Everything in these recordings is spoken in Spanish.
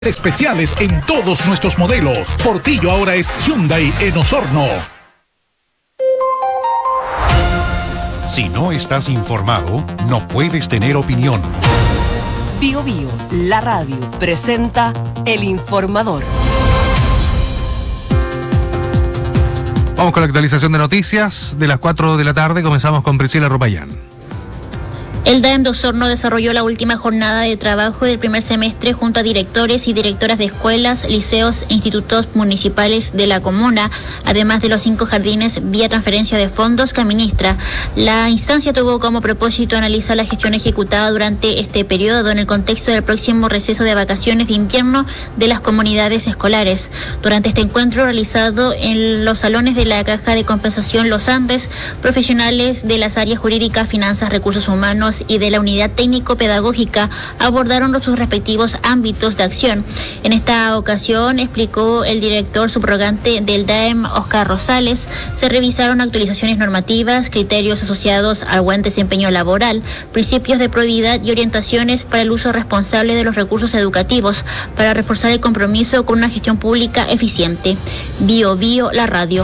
Especiales en todos nuestros modelos. Portillo ahora es Hyundai en Osorno. Si no estás informado, no puedes tener opinión. Bio Bio, la radio, presenta El Informador. Vamos con la actualización de noticias de las 4 de la tarde. Comenzamos con Priscila Ropayán. El DAEM de Osorno desarrolló la última jornada de trabajo del primer semestre junto a directores y directoras de escuelas, liceos e institutos municipales de la comuna, además de los 5 jardines vía transferencia de fondos que administra. La instancia tuvo como propósito analizar la gestión ejecutada durante este periodo en el contexto del próximo receso de vacaciones de invierno de las comunidades escolares. Durante este encuentro realizado en los salones de la Caja de Compensación Los Andes, profesionales de las áreas jurídicas, finanzas, recursos humanos y de la unidad técnico-pedagógica abordaron sus respectivos ámbitos de acción. En esta ocasión, explicó el director subrogante del DAEM, Oscar Rosales, se revisaron actualizaciones normativas, criterios asociados al buen desempeño laboral, principios de probidad y orientaciones para el uso responsable de los recursos educativos, para reforzar el compromiso con una gestión pública eficiente. Bio Bio, la radio.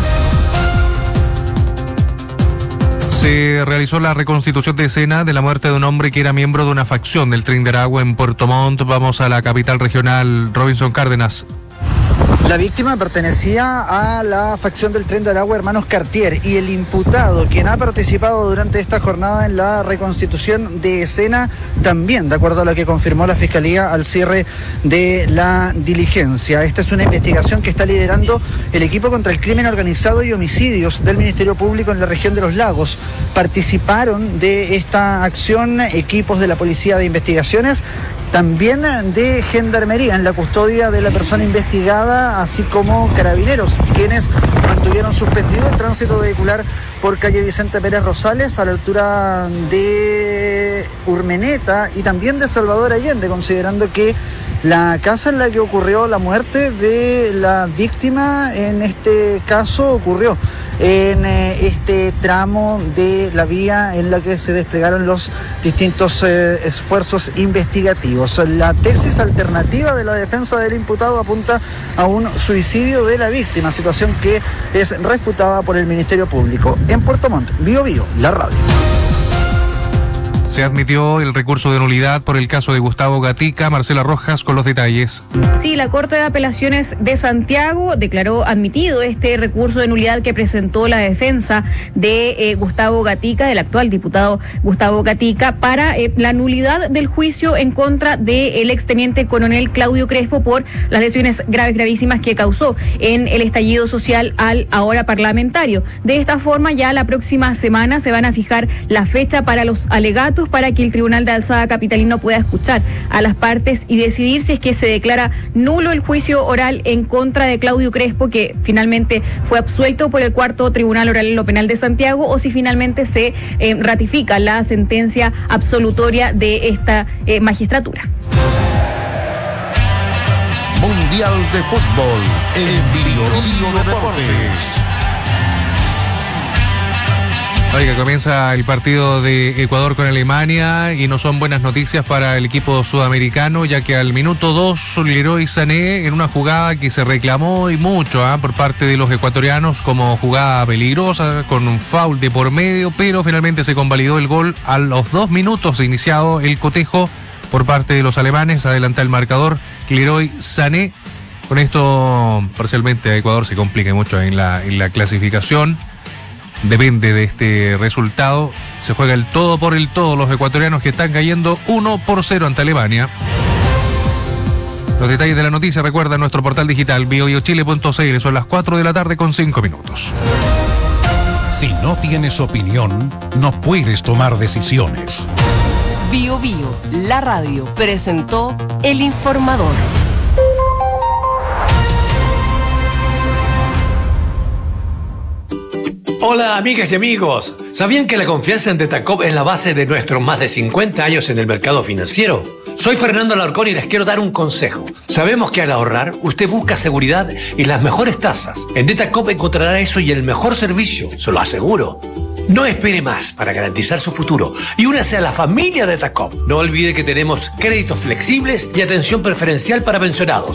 Se realizó la reconstitución de escena de la muerte de un hombre que era miembro de una facción del Tren de Aragua en Puerto Montt. Vamos a la capital regional, Robinson Cárdenas. La víctima pertenecía a la facción del Tren de Aragua Hermanos Cartier y el imputado, quien ha participado durante esta jornada en la reconstitución de escena, también, de acuerdo a lo que confirmó la Fiscalía al cierre de la diligencia. Esta es una investigación que está liderando el equipo contra el crimen organizado y homicidios del Ministerio Público en la región de Los Lagos. Participaron de esta acción equipos de la Policía de Investigaciones, también de Gendarmería en la custodia de la persona investigada, así como Carabineros, quienes mantuvieron suspendido el tránsito vehicular por calle Vicente Pérez Rosales a la altura de Urmeneta y también de Salvador Allende, considerando que la casa en la que ocurrió la muerte de la víctima en este caso ocurrió en este tramo de la vía en la que se desplegaron los distintos esfuerzos investigativos. La tesis alternativa de la defensa del imputado apunta a un suicidio de la víctima, situación que es refutada por el Ministerio Público. En Puerto Montt, Bio Bio, la radio. Se admitió el recurso de nulidad por el caso de Gustavo Gatica. Marcela Rojas con los detalles. Sí, la Corte de Apelaciones de Santiago declaró admitido este recurso de nulidad que presentó la defensa de Gustavo Gatica, del actual diputado Gustavo Gatica, para la nulidad del juicio en contra del exteniente coronel Claudio Crespo por las lesiones gravísimas que causó en el estallido social al ahora parlamentario. De esta forma, ya la próxima semana se van a fijar la fecha para los alegatos, para que el Tribunal de Alzada capitalino pueda escuchar a las partes y decidir si es que se declara nulo el juicio oral en contra de Claudio Crespo, que finalmente fue absuelto por el Cuarto Tribunal Oral en lo Penal de Santiago, o si finalmente se ratifica la sentencia absolutoria de esta magistratura. Mundial de Fútbol en Bio Bio Deportes. Oiga, comienza el partido de Ecuador con Alemania y no son buenas noticias para el equipo sudamericano, ya que al minuto 2 Leroy Sané, en una jugada que se reclamó y mucho por parte de los ecuatorianos como jugada peligrosa, con un foul de por medio, pero finalmente se convalidó el gol a los 2 minutos de iniciado el cotejo por parte de los alemanes. Adelanta el marcador Leroy Sané. Con esto parcialmente a Ecuador se complica mucho en la clasificación. Depende de este resultado. Se juega el todo por el todo. Los ecuatorianos que están cayendo 1-0 ante Alemania. Los detalles de la noticia, recuerda nuestro portal digital biobiochile.cl. Son las 4 de la tarde con 5 minutos. Si no tienes opinión, no puedes tomar decisiones. Bio Bio, la radio, presentó El Informador. Hola amigas y amigos, ¿sabían que la confianza en Detacop es la base de nuestros más de 50 años en el mercado financiero? Soy Fernando Alarcón y les quiero dar un consejo. Sabemos que al ahorrar, usted busca seguridad y las mejores tasas. En Detacop encontrará eso y el mejor servicio, se lo aseguro. No espere más para garantizar su futuro y únase a la familia de TACOP. No olvide que tenemos créditos flexibles y atención preferencial para pensionados.